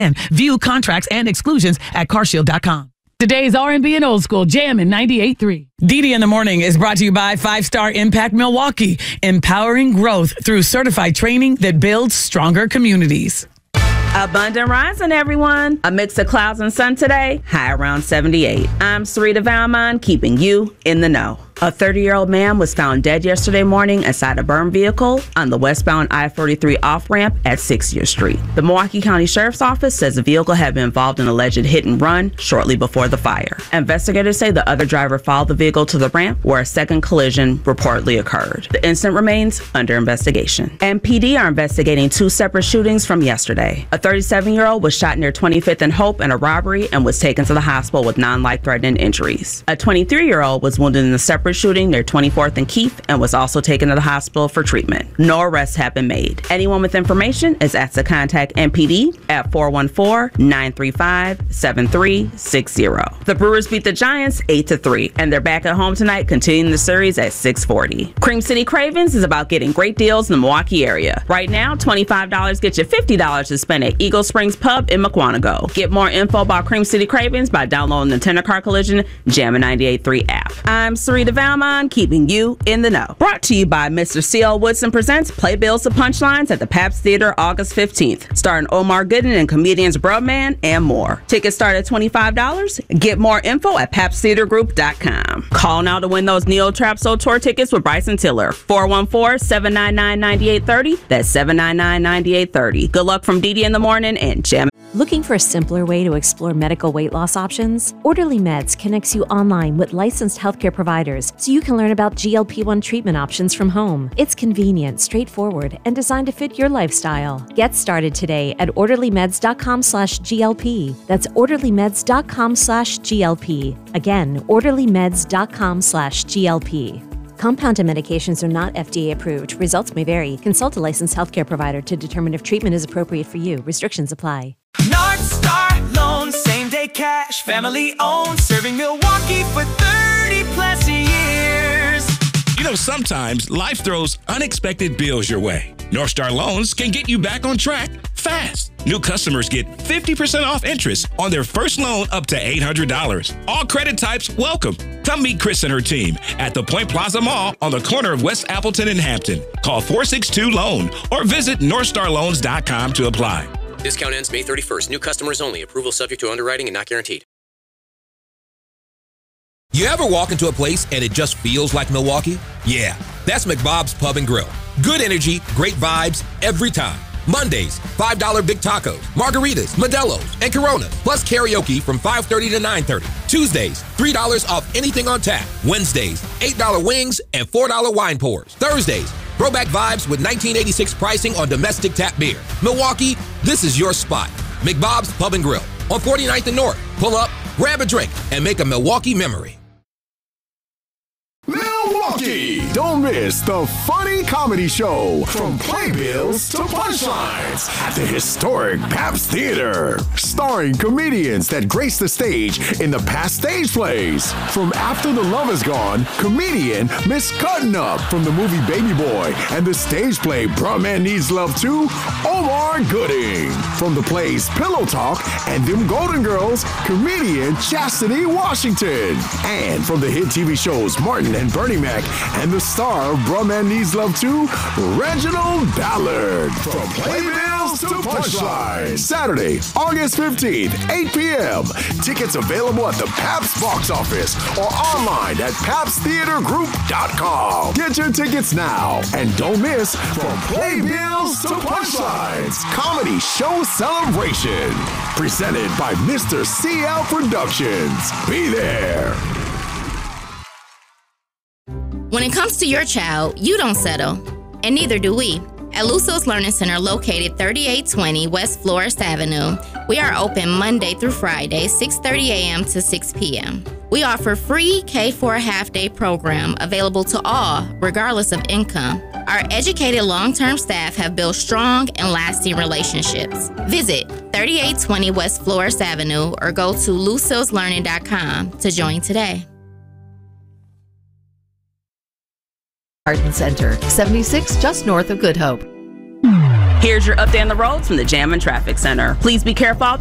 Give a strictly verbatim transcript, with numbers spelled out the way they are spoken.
And view contracts and exclusions at car shield dot com. Today's R and B and old school jam in ninety-eight point three. Didi in the Morning is brought to you by Five Star Impact Milwaukee, empowering growth through certified training that builds stronger communities. Abundant rising, everyone. A mix of clouds and sun today, high around seventy-eight. I'm Sarita Valmont, keeping you in the know. A thirty-year-old man was found dead yesterday morning inside a burned vehicle on the westbound I forty-three off-ramp at sixtieth Street. The Milwaukee County Sheriff's Office says the vehicle had been involved in an alleged hit and run shortly before the fire. Investigators say the other driver followed the vehicle to the ramp where a second collision reportedly occurred. The incident remains under investigation. M P D are investigating two separate shootings from yesterday. A thirty-seven-year-old was shot near twenty-fifth and Hope in a robbery and was taken to the hospital with non-life-threatening injuries. A twenty-three-year-old was wounded in a separate shooting near twenty-fourth and Keith and was also taken to the hospital for treatment. No arrests have been made. Anyone with information is asked to contact M P D at four one four, nine three five, seven three six zero. The Brewers beat the Giants eight to three, and they're back at home tonight, continuing the series at six forty. Cream City Cravings is about getting great deals in the Milwaukee area. Right now, twenty-five dollars gets you fifty dollars to spend at Eagle Springs Pub in McWanago. Get more info about Cream City Cravings by downloading the Tender Car Collision Jammin' ninety-eight point three app. I'm Sarita Valmont, keeping you in the know. Brought to you by Mister C L Woodson presents Playbills to Punchlines at the Pabst Theater August fifteenth, starring Omar Gooden and comedians Brubman and more. Tickets start at twenty-five dollars. Get more info at pabst theater group dot com. Call now to win those Neo Trap Soul Tour tickets with Bryson Tiller. four one four, seven nine nine, nine eight three zero. That's seven nine nine, nine eight three zero. Good luck from Didi in the Morning and Jam. Looking for a simpler way to explore medical weight loss options? Orderly Meds connects you online with licensed healthcare providers so you can learn about G L P one treatment options from home. It's convenient, straightforward, and designed to fit your lifestyle. Get started today at orderly meds dot com slash G L P. That's orderly meds dot com slash G L P. Again, orderly meds dot com slash G L P. Compounded medications are not F D A approved. Results may vary. Consult a licensed healthcare provider to determine if treatment is appropriate for you. Restrictions apply. North Star Loan, same day cash, family owned, serving Milwaukee for thirty plus years. You know, sometimes life throws unexpected bills your way. North Star Loans can get you back on track fast. New customers get fifty percent off interest on their first loan up to eight hundred dollars. All credit types welcome. Come meet Chris and her team at the Point Plaza Mall on the corner of West Appleton and Hampton. Call four six two loan or visit north star loans dot com to apply. Discount ends May thirty-first. New customers only. Approval subject to underwriting and not guaranteed. You ever walk into a place and it just feels like Milwaukee? Yeah, that's McBob's Pub and Grill. Good energy, great vibes, every time. Mondays, five dollar big tacos, margaritas, Modelo's, and Coronas, plus karaoke from five thirty to nine thirty. Tuesdays, three dollars off anything on tap. Wednesdays, eight dollar wings and four dollar wine pours. Thursdays, throwback vibes with nineteen eighty-six pricing on domestic tap beer. Milwaukee, this is your spot. McBob's Pub and Grill on forty-ninth and North. Pull up, grab a drink, and make a Milwaukee memory. Milwaukee! Don't miss the funny comedy show from Playbills to Punchlines at the historic Pabst Theater. Starring comedians that grace the stage in the past stage plays. From After the Love Is Gone, comedian Miss Cuttin' Up from the movie Baby Boy and the stage play Brubman Needs Love Too, Omar Gooding. From the plays Pillow Talk and Them Golden Girls, comedian Chastity Washington. And from the hit T V shows Martin and Bernie Mac and the star of Brubman Needs Love Too, Reginald Ballard. From Playbills to Punchlines. Saturday, August fifteenth, eight p.m. Tickets available at the Pabst box office or online at pabst theater group dot com. Get your tickets now and don't miss From Playbills to Punchlines Comedy Show Celebration. Presented by Mister C L Productions. Be there. When it comes to your child, you don't settle, and neither do we. At Luso's Learning Center, located thirty-eight twenty West Flores Avenue, we are open Monday through Friday, six thirty a.m. to six p.m. We offer free K four half-day program available to all, regardless of income. Our educated long-term staff have built strong and lasting relationships. Visit thirty-eight twenty West Flores Avenue or go to lusos learning dot com to join today. Garden Center, seventy-six just north of Good Hope. Here's your update on the roads from the Jam and Traffic Center. Please be careful out